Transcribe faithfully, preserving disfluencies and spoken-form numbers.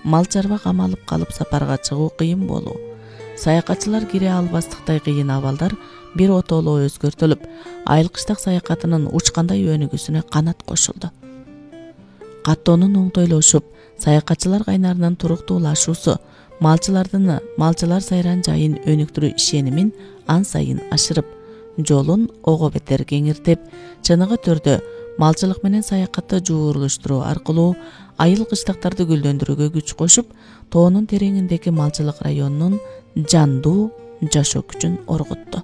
мал чарба камалып калып сапарга чыгуу кыйын болуу, саякатчылар кире албастыктай кыйын абалдар бир отоло өзгөртүлүп, айыл кыштак саякатынын учкандай өнүгүүсүнө канат кошулду. Каттоонун оңтойлошуп, саякатчылар кайнарынын туруктуулашуусу малчылардын малчылар сайран жайын өнүктүрүү ишенимин ан сайын ашырып, жолун ого бетер кеңиртип, чыныгы түрдө малчылык менен саякатты жуурулуштуруу аркылуу айыл кыштактарды гүлдөндүрүүгө күч кошуп, тоонун тереңиндеги малчылык районунун жандуу жашоо күчүн оргутту.